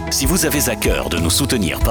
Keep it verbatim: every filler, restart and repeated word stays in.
Si vous avez à cœur de nous soutenir